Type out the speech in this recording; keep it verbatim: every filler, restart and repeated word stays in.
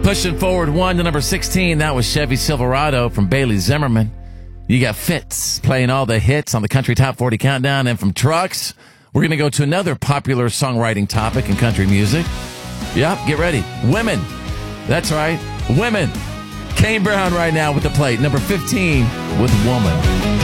Pushing forward one to number sixteen, that was Chevy Silverado from Bailey Zimmerman. You got Fitz playing all the hits on the Country Top forty Countdown. And from trucks, we're going to go to another popular songwriting topic in country music. Yep, get ready. Women. That's right. Women. Kane Brown right now with the plate. Number fifteen with Woman.